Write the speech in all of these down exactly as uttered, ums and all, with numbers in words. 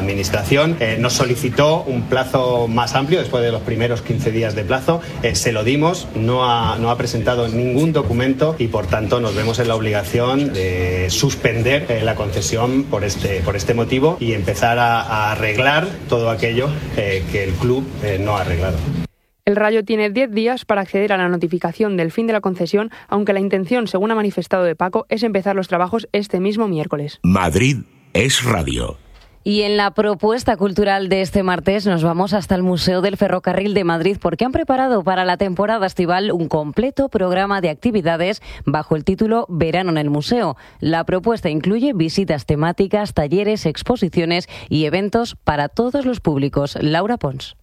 administración. Eh, nos solicitó un plazo más amplio después de los primeros quince días de plazo. Eh, se lo dimos, no ha, no ha presentado ningún documento y por tanto nos vemos en la obligación de suspender eh, la concesión por este, por este motivo y empezar a, a arreglar todo aquello eh, que el club eh, no ha arreglado. El Rayo tiene diez días para acceder a la notificación del fin de la concesión, aunque la intención, según ha manifestado De Paco, es empezar los trabajos este mismo miércoles. Madrid es radio. Y en la propuesta cultural de este martes nos vamos hasta el Museo del Ferrocarril de Madrid porque han preparado para la temporada estival un completo programa de actividades bajo el título Verano en el Museo. La propuesta incluye visitas temáticas, talleres, exposiciones y eventos para todos los públicos. Laura Pons.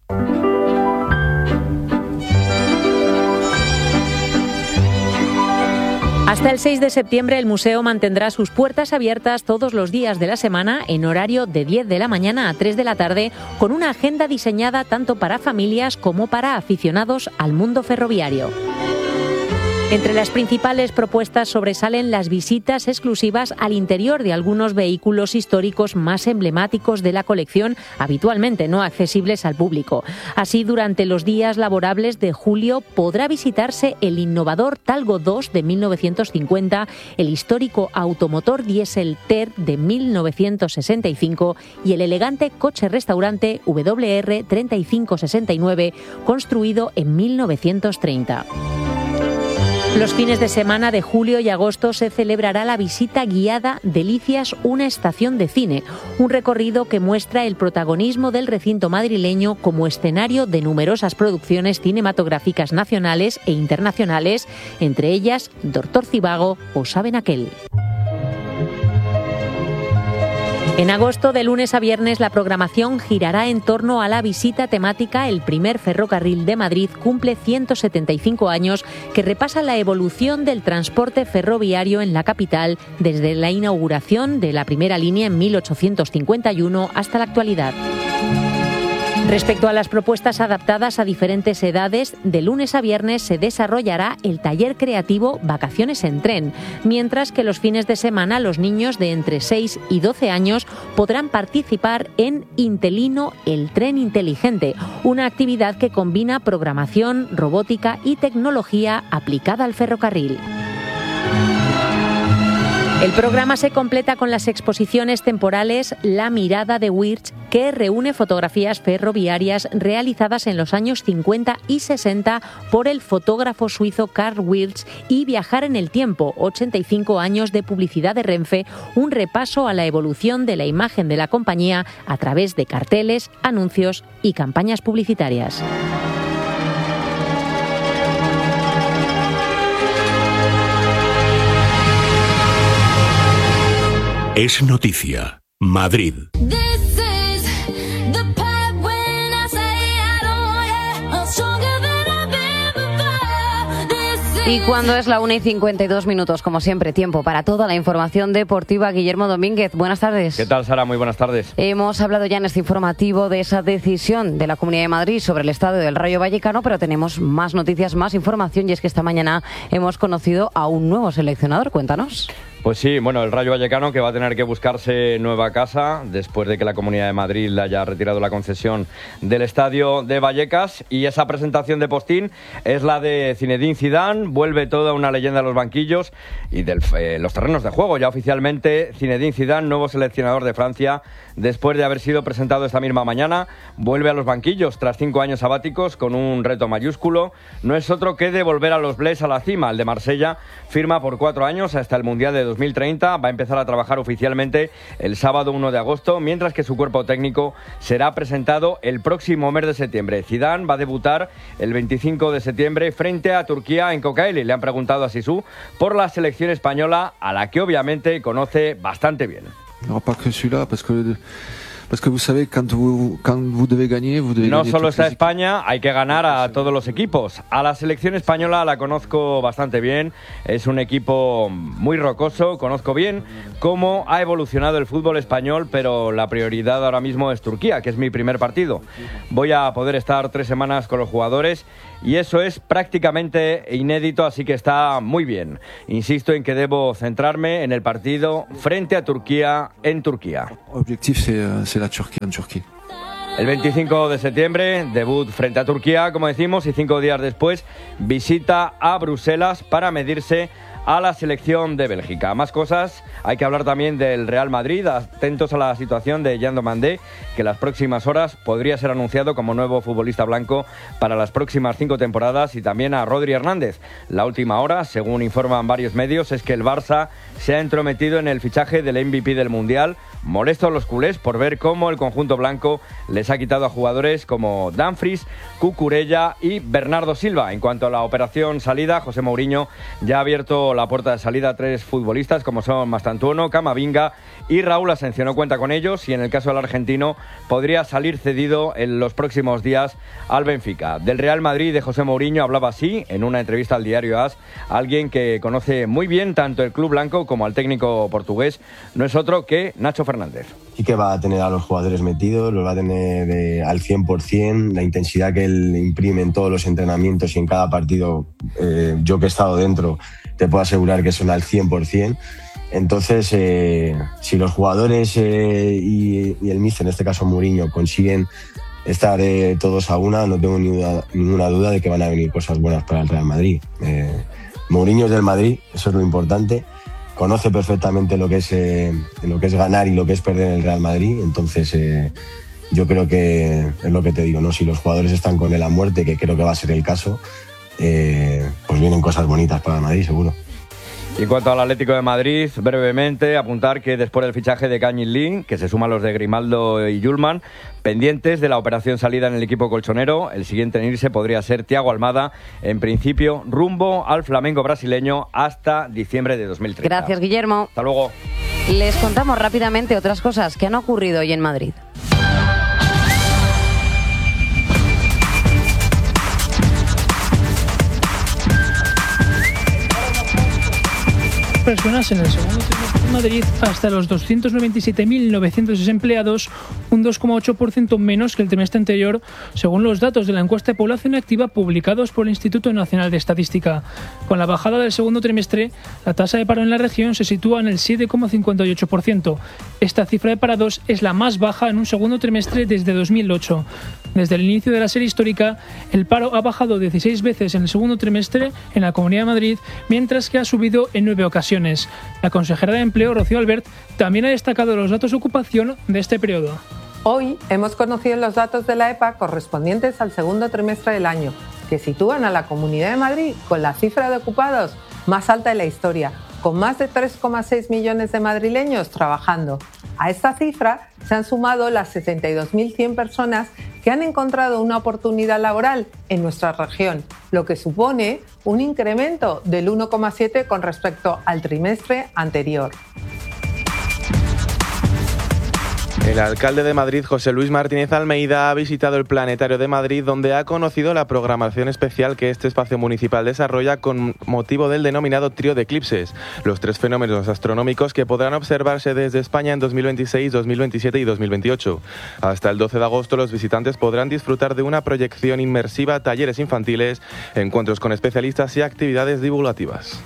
Hasta el seis de septiembre el museo mantendrá sus puertas abiertas todos los días de la semana en horario de diez de la mañana a tres de la tarde con una agenda diseñada tanto para familias como para aficionados al mundo ferroviario. Entre las principales propuestas sobresalen las visitas exclusivas al interior de algunos vehículos históricos más emblemáticos de la colección, habitualmente no accesibles al público. Así, durante los días laborables de julio podrá visitarse el innovador Talgo dos de mil novecientos cincuenta, el histórico automotor diésel T E R de mil novecientos sesenta y cinco y el elegante coche-restaurante W R treinta y cinco sesenta y nueve, construido en mil novecientos treinta. Los fines de semana de julio y agosto se celebrará la visita guiada Delicias, una estación de cine, un recorrido que muestra el protagonismo del recinto madrileño como escenario de numerosas producciones cinematográficas nacionales e internacionales, entre ellas Doctor Zivago o Saben aquel. En agosto, de lunes a viernes, la programación girará en torno a la visita temática El primer ferrocarril de Madrid cumple ciento setenta y cinco años, que repasa la evolución del transporte ferroviario en la capital desde la inauguración de la primera línea en mil ochocientos cincuenta y uno hasta la actualidad. Respecto a las propuestas adaptadas a diferentes edades, de lunes a viernes se desarrollará el taller creativo Vacaciones en Tren, mientras que los fines de semana los niños de entre seis y doce años podrán participar en Intelino, el tren inteligente, una actividad que combina programación, robótica y tecnología aplicada al ferrocarril. El programa se completa con las exposiciones temporales La mirada de Wirch, que reúne fotografías ferroviarias realizadas en los años cincuenta y sesenta por el fotógrafo suizo Karl Wirch, y Viajar en el tiempo, ochenta y cinco años de publicidad de Renfe, un repaso a la evolución de la imagen de la compañía a través de carteles, anuncios y campañas publicitarias. Es noticia. Madrid. Y cuando es la una y cincuenta y dos minutos, como siempre, tiempo para toda la información deportiva. Guillermo Domínguez, buenas tardes. ¿Qué tal, Sara? Muy buenas tardes. Hemos hablado ya en este informativo de esa decisión de la Comunidad de Madrid sobre el estadio del Rayo Vallecano, pero tenemos más noticias, más información, y es que esta mañana hemos conocido a un nuevo seleccionador. Cuéntanos. Pues sí, bueno, el Rayo Vallecano, que va a tener que buscarse nueva casa después de que la Comunidad de Madrid le haya retirado la concesión del estadio de Vallecas, y esa presentación de postín es la de Zinedine Zidane. Vuelve toda una leyenda a los banquillos y de eh, los terrenos de juego. Ya oficialmente Zinedine Zidane, nuevo seleccionador de Francia, después de haber sido presentado esta misma mañana, vuelve a los banquillos tras cinco años sabáticos con un reto mayúsculo. No es otro que devolver a los Blés a la cima. El de Marsella firma por cuatro años hasta el Mundial de dos mil treinta. Va a empezar a trabajar oficialmente el sábado uno de agosto, mientras que su cuerpo técnico será presentado el próximo mes de septiembre. Zidane va a debutar el veinticinco de septiembre frente a Turquía en Kocaeli. Le han preguntado a Sisu por la selección española, a la que obviamente conoce bastante bien. No, pas que celui-là, parce que Parce que vous savez, quand vous, quand vous devez gagner, vous devez No gagner solo toutes está les España, hay que ganar a todos los equipos. A la selección española la conozco bastante bien, es un equipo muy rocoso, conozco bien cómo ha evolucionado el fútbol español, pero la prioridad ahora mismo es Turquía, que es mi primer partido. Voy a poder estar tres semanas con los jugadores y eso es prácticamente inédito, así que está muy bien. Insisto en que debo centrarme en el partido frente a Turquía en Turquía. Objectif, c'est, c'est c'est la Turquía en Turquía. El veinticinco de septiembre, debut frente a Turquía, como decimos, y cinco días después, visita a Bruselas para medirse a la selección de Bélgica. Más cosas, hay que hablar también del Real Madrid, atentos a la situación de Jean Domandé, que en las próximas horas podría ser anunciado como nuevo futbolista blanco para las próximas cinco temporadas, y también a Rodri Hernández. La última hora, según informan varios medios, es que el Barça se ha entrometido en el fichaje del M V P del Mundial. Molestos los culés por ver cómo el conjunto blanco les ha quitado a jugadores como Dumfries, Cucurella y Bernardo Silva. En cuanto a la operación salida, José Mourinho ya ha abierto la puerta de salida a tres futbolistas como son Mastantuono, Camavinga y Raúl Asensio. No cuenta con ellos y en el caso del argentino podría salir cedido en los próximos días al Benfica. Del Real Madrid de José Mourinho hablaba así en una entrevista al diario AS alguien que conoce muy bien tanto el club blanco como al técnico portugués. No es otro que Nacho Fernández. Sí que va a tener a los jugadores metidos, los va a tener eh, al cien por ciento, la intensidad que él imprime en todos los entrenamientos y en cada partido, eh, yo que he estado dentro, te puedo asegurar que son al cien por ciento. Entonces, eh, si los jugadores eh, y, y el míster, en este caso Mourinho, consiguen estar eh, todos a una, no tengo ninguna, ninguna duda de que van a venir cosas buenas para el Real Madrid. Eh, Mourinho es del Madrid, eso es lo importante. Conoce perfectamente lo que es eh, lo que es ganar y lo que es perder en el Real Madrid. Entonces, eh, yo creo que es lo que te digo, ¿no? Si los jugadores están con él a muerte, que creo que va a ser el caso, eh, pues vienen cosas bonitas para el Madrid, seguro. Y en cuanto al Atlético de Madrid, brevemente apuntar que después del fichaje de Kangin Lee, que se suma a los de Grimaldo y Yulman, pendientes de la operación salida en el equipo colchonero, el siguiente en irse podría ser Thiago Almada, en principio rumbo al Flamengo brasileño hasta diciembre de dos mil treinta. Gracias, Guillermo. Hasta luego. Les contamos rápidamente otras cosas que han ocurrido hoy en Madrid. Personas en el segundo trimestre de Madrid hasta los doscientos noventa y siete mil novecientos desempleados, un dos coma ocho por ciento menos que el trimestre anterior, según los datos de la encuesta de población activa publicados por el Instituto Nacional de Estadística. Con la bajada del segundo trimestre, la tasa de paro en la región se sitúa en el siete coma cincuenta y ocho por ciento. Esta cifra de parados es la más baja en un segundo trimestre desde dos mil ocho. Desde el inicio de la serie histórica, el paro ha bajado dieciséis veces en el segundo trimestre en la Comunidad de Madrid, mientras que ha subido en nueve ocasiones. La consejera de Empleo, Rocío Albert, también ha destacado los datos de ocupación de este periodo. Hoy hemos conocido los datos de la E P A correspondientes al segundo trimestre del año, que sitúan a la Comunidad de Madrid con la cifra de ocupados más alta de la historia, con más de tres coma seis millones de madrileños trabajando. A esta cifra se han sumado las setenta y dos mil cien personas que han encontrado una oportunidad laboral en nuestra región, lo que supone un incremento del uno coma siete con respecto al trimestre anterior. El alcalde de Madrid, José Luis Martínez Almeida, ha visitado el Planetario de Madrid, donde ha conocido la programación especial que este espacio municipal desarrolla con motivo del denominado Trío de Eclipses, los tres fenómenos astronómicos que podrán observarse desde España en dos mil veintiséis, dos mil veintisiete y dos mil veintiocho. Hasta el doce de agosto los visitantes podrán disfrutar de una proyección inmersiva, talleres infantiles, encuentros con especialistas y actividades divulgativas.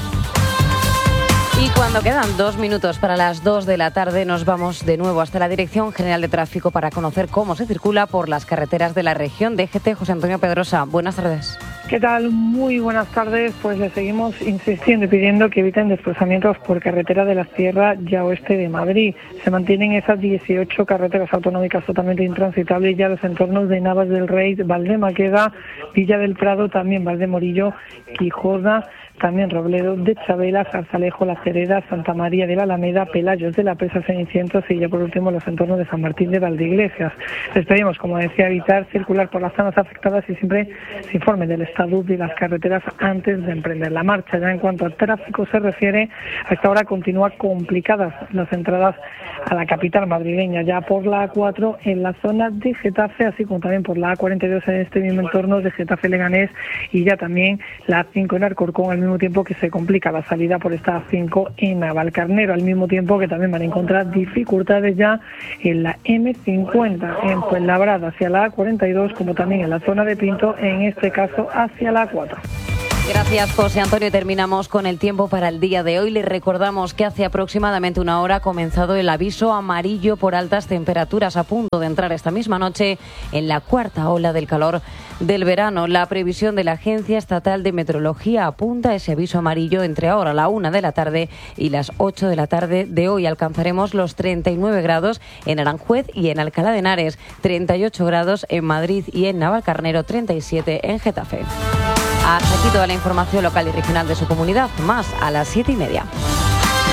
Y cuando quedan dos minutos para las dos de la tarde, nos vamos de nuevo hasta la Dirección General de Tráfico para conocer cómo se circula por las carreteras de la región. D G T, José Antonio Pedrosa, buenas tardes. ¿Qué tal? Muy buenas tardes. Pues les seguimos insistiendo y pidiendo que eviten desplazamientos por carretera de la Sierra ya oeste de Madrid. Se mantienen esas dieciocho carreteras autonómicas totalmente intransitables ya los entornos de Navas del Rey, Valdemaqueda, Villa del Prado, también Valdemorillo, Quijoda, también Robledo de Chabela, Zarzalejo, La Cereda, Santa María de la Alameda, Pelayos de la Presa, Cenicientos y ya por último los entornos de San Martín de Valdeiglesias. Les pedimos, como decía, evitar circular por las zonas afectadas y siempre se informe del estado de las carreteras antes de emprender la marcha. Ya en cuanto al tráfico se refiere, a esta hora continúan complicadas las entradas a la capital madrileña, ya por la A cuatro en la zona de Getafe, así como también por la A cuarenta y dos en este mismo entorno de Getafe-Leganés y ya también la A cinco en Alcorcón, al mismo tiempo que se complica la salida por esta A cinco en Navalcarnero, al mismo tiempo que también van a encontrar dificultades ya en la eme cincuenta en Fuenlabrada hacia la A cuarenta y dos, como también en la zona de Pinto, en este caso hacia la A cuatro. Gracias, José Antonio. Terminamos con el tiempo para el día de hoy. Les recordamos que hace aproximadamente una hora ha comenzado el aviso amarillo por altas temperaturas, a punto de entrar esta misma noche en la cuarta ola del calor del verano. La previsión de la Agencia Estatal de Meteorología apunta a ese aviso amarillo entre ahora la una de la tarde y las ocho de la tarde de hoy. Alcanzaremos los treinta y nueve grados en Aranjuez y en Alcalá de Henares, treinta y ocho grados en Madrid y en Navalcarnero, treinta y siete en Getafe. Hasta aquí toda la información local y regional de su comunidad. Más a las siete y media.